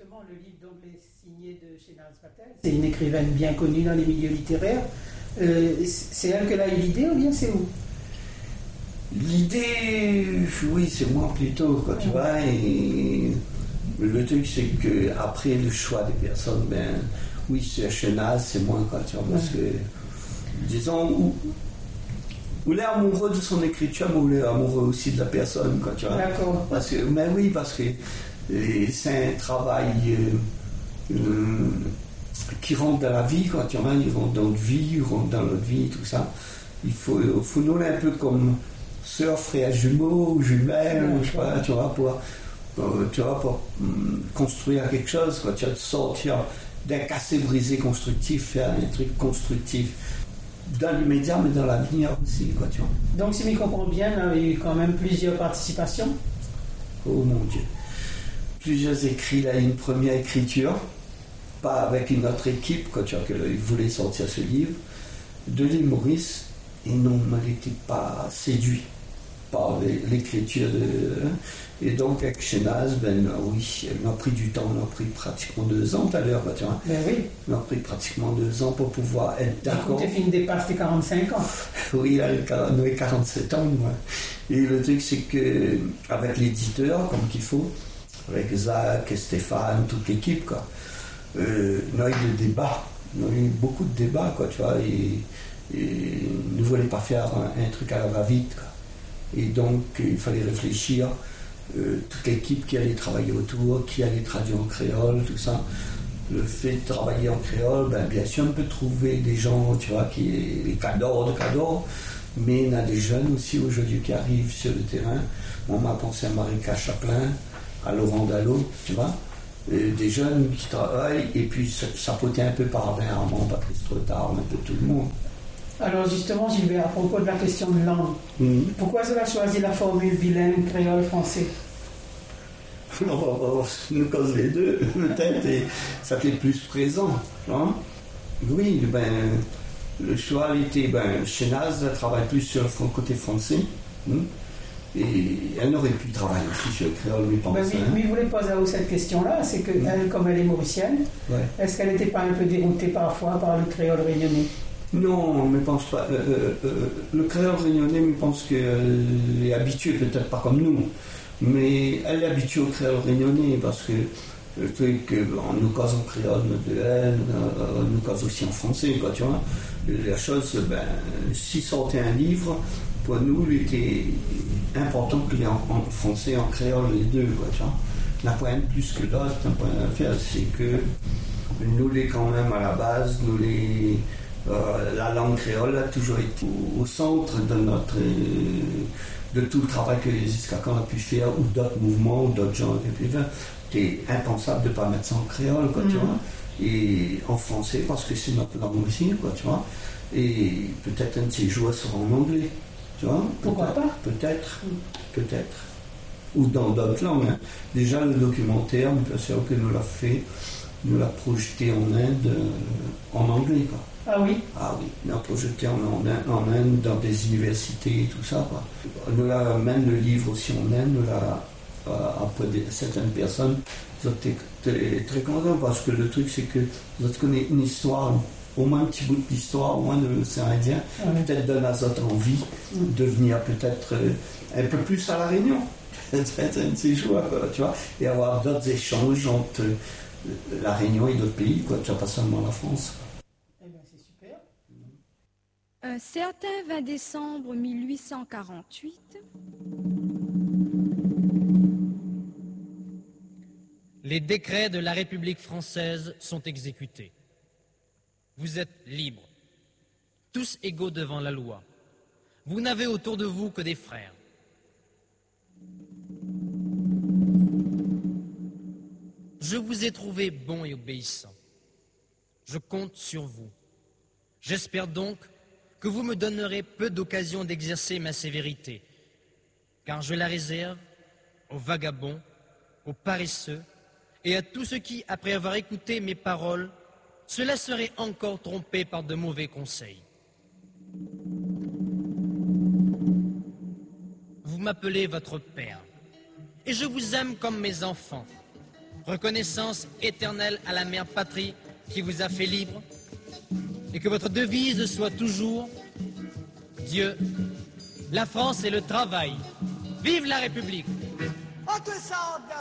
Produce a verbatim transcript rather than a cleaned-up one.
justement, le livre donc, est signé de Shénaz Patel. C'est une écrivaine bien connue dans les milieux littéraires. Euh, c'est elle qui a eu l'idée ou bien c'est où? L'idée, oui, c'est moi plutôt, quoi, tu vois. Et le truc, c'est que après le choix des personnes, ben, oui, c'est Shénaz, c'est moi, quoi, tu vois, parce que, disons, où, où il est amoureux de son écriture, mais où il est amoureux aussi de la personne, quoi, tu vois. D'accord. Parce que, mais oui, parce que c'est un travail euh, euh, qui rentre dans la vie, quoi, tu vois, il rentre dans notre vie, il rentre dans notre vie, tout ça. Il faut, il faut nous un peu comme sœurs, frères jumeaux, ou jumelles, je sais pas, tu vois, pour, pour, tu vois, pour um, construire quelque chose, quoi, tu vois, de sortir d'un cassé-brisé constructif, faire un truc constructif dans l'immédiat, mais dans l'avenir aussi, quoi, tu vois. Donc, si je comprends bien, il y a eu quand même plusieurs participations. Oh mon Dieu. Plusieurs écrits, là, une première écriture, pas avec une autre équipe, quoi, tu vois, qu'il voulait sortir ce livre, de l'île Maurice, et non, il n'était pas séduit par l'écriture de... Et donc, avec Shénaz, ben oui, on a pris du temps, on a pris pratiquement deux ans tout à l'heure, tu vois. Ben oui. On a pris pratiquement deux ans pour pouvoir être d'accord. Tu fini dépassé quarante-cinq ans. Oui, on avait quarante-sept ans, moi. Et le truc, c'est que avec l'éditeur, comme qu'il faut, avec Zach, Stéphane, toute l'équipe, quoi, euh, on a eu des débats, on a eu beaucoup de débats, quoi, tu vois, et, et ne voulait pas faire un, un truc à la va-vite, quoi. Et donc, il fallait réfléchir, euh, toute l'équipe qui allait travailler autour, qui allait traduire en créole, tout ça. Le fait de travailler en créole, ben, bien sûr, on peut trouver des gens, tu vois, qui les cadors de cadors, mais il y a des jeunes aussi aujourd'hui qui arrivent sur le terrain. On m'a pensé à Marika Chaplin, à Laurent Dallot, tu vois, et des jeunes qui travaillent, et puis chapeauté un peu par Armand, Patrice Trottard, un peu tout le monde. Alors justement, Gilbert, à propos de la question de langue, mmh. pourquoi vous avez choisi la formule bilingue créole-français? On nous cause les deux, peut-être, et ça fait plus présent. Hein? Oui, ben, le choix était, ben, Shénaz travaille plus sur le côté français, hein? Et elle aurait pu travailler aussi sur le créole, je pense. Ben oui, hein? mais je voulais poser à vous cette question-là, c'est que, mmh. elle, comme elle est mauricienne, ouais. est-ce qu'elle n'était pas un peu déroutée parfois par le créole réunionnais? Non, je ne pense pas. Euh, euh, le créole réunionnais, je pense qu'elle est habituée, peut-être pas comme nous, mais elle est habituée au créole réunionnais parce que le truc, on nous cause en créole de elle, on nous cause aussi en français, quoi, tu vois. La chose, ben, si sortait un livre, pour nous, il était important qu'il y ait en, en français et en créole les deux, quoi, tu vois. La pointe plus que l'autre, un point à faire, c'est que nous, les quand même à la base, nous les. Euh, la langue créole a toujours été au, au centre de notre euh, de tout le travail que les Iskakan a pu faire, ou d'autres mouvements, ou d'autres gens ont pu faire. C'était impensable de ne pas mettre ça en créole, quoi, mm-hmm. tu vois, et en français, parce que c'est notre langue aussi, quoi, tu vois, et peut-être un de ces jours sera en anglais, tu vois. Pourquoi peut-être, pas Peut-être, peut-être. Ou dans d'autres langues. Hein. Déjà, le documentaire, bien sûr que nous l'a fait, nous l'a projeté en Inde, euh, en anglais, quoi. Ah oui? Ah oui, on a projeté en, en, en Inde, dans des universités et tout ça, quoi. Nous l'a, même le livre aussi en Inde, nous l'a, euh, après des, certaines personnes, ils ont été très, très contents parce que le truc, c'est que vous avez connu une histoire, au moins un petit bout d'histoire, au moins de l'océan Indien, ah oui. peut-être donne à d'autres envie mm. de venir peut-être euh, un peu plus à La Réunion, c'est un de ces choix, tu vois, et avoir d'autres échanges entre La Réunion et d'autres pays, quoi, tu vois, pas seulement la France. Un certain vingt décembre mille huit cent quarante-huit, les décrets de la République française sont exécutés. Vous êtes libres, tous égaux devant la loi. Vous n'avez autour de vous que des frères. Je vous ai trouvé bon et obéissant. Je compte sur vous. J'espère donc que vous me donnerez peu d'occasions d'exercer ma sévérité, car je la réserve aux vagabonds, aux paresseux et à tous ceux qui, après avoir écouté mes paroles, se laisseraient encore tromper par de mauvais conseils. Vous m'appelez votre père, et je vous aime comme mes enfants. reconnaissance éternelle à la mère patrie qui vous a fait libre, et que votre devise soit toujours Dieu, la France et le travail. Vive la République!